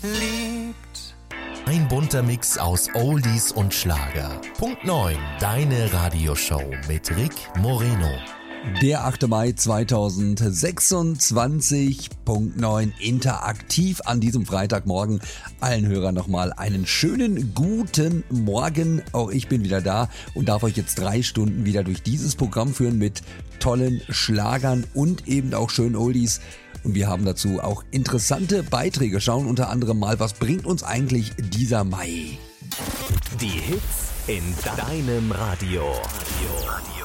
liebt. Ein bunter Mix aus Oldies und Schlager. Punkt 9, deine Radioshow mit Rick Moreno. Der 8. Mai 2026, Punkt 9, interaktiv an diesem Freitagmorgen. Allen Hörern nochmal einen schönen guten Morgen. Auch ich bin wieder da und darf euch jetzt 3 Stunden wieder durch dieses Programm führen mit tollen Schlagern und eben auch schönen Oldies. Und wir haben dazu auch interessante Beiträge. Schauen unter anderem mal, was bringt uns eigentlich dieser Mai? Die Hits in deinem Radio.